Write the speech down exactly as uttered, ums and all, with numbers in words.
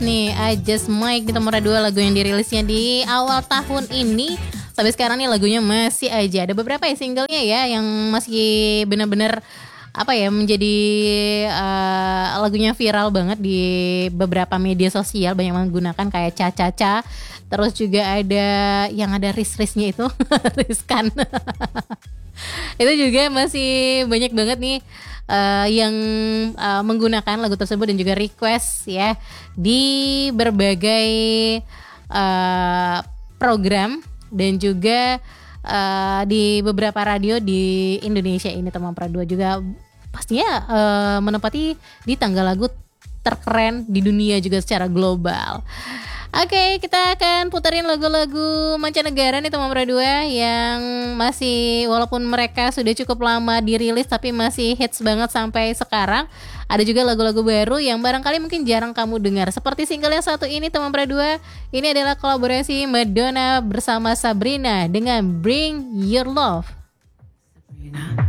nih I Just Might di nomor dua, lagu yang dirilisnya di awal tahun ini. Sampai sekarang nih lagunya masih aja ada beberapa ya singlenya ya yang masih benar-benar apa ya menjadi uh, lagunya viral banget di beberapa media sosial, banyak menggunakan kayak Ca-Ca-Ca. Terus juga ada yang ada ris-risnya itu riskan. Itu juga masih banyak banget nih uh, yang uh, menggunakan lagu tersebut dan juga request ya di berbagai uh, program dan juga uh, di beberapa radio di Indonesia ini. Teman Pradua juga pastinya uh, menempati di tangga lagu terkeren di dunia juga secara global. Oke, okay, kita akan puterin lagu-lagu mancanegara nih teman Pradua yang masih walaupun mereka sudah cukup lama dirilis tapi masih hits banget sampai sekarang. Ada juga lagu-lagu baru yang barangkali mungkin jarang kamu dengar. Seperti single yang satu ini teman Pradua. Ini adalah kolaborasi Madonna bersama Sabrina dengan Bring Your Love. Sabrina.